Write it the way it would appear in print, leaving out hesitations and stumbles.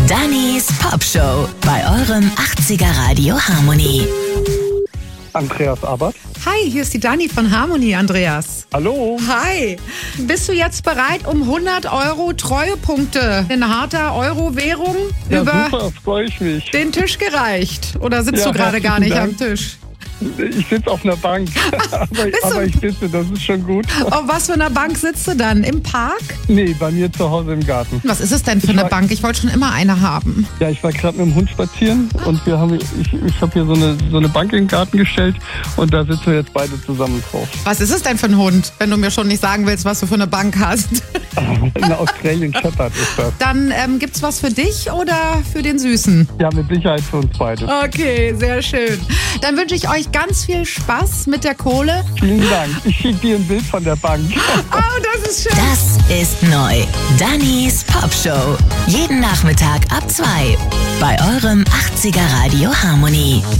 Dannys Pop Show bei eurem 80er Radio Harmony. Andreas Abbott. Hi, hier ist die Dani von Harmony, Andreas. Hallo. Hi. Bist du jetzt bereit, um 100 € Treuepunkte in harter Euro-Währung Ja, über super, freue ich mich. den Tisch gereicht? Oder sitzt Ja, du gerade gar nicht herzlichen am Tisch? Ich sitze auf einer Bank, aber ich sitze, das ist schon gut. Auf was für einer Bank sitzt du dann? Im Park? Nee, bei mir zu Hause im Garten. Was ist es denn für eine Bank? Ich wollte schon immer eine haben. Ja, ich war gerade mit dem Hund spazieren und ich habe hier so eine Bank in den Garten gestellt und da sitzen wir jetzt beide zusammen drauf. Was ist es denn für ein Hund, wenn du mir schon nicht sagen willst, was du für eine Bank hast? Eine Australian Shepherd ist das. Dann gibt's was für dich oder für den Süßen? Ja, mit Sicherheit für uns beide. Okay, sehr schön. Dann wünsche ich euch ganz viel Spaß mit der Kohle. Vielen Dank. Ich schicke dir ein Bild von der Bank. Oh, das ist schön. Das ist neu. Dannys Pop Show. Jeden Nachmittag ab 2 bei eurem 80er Radio Harmony.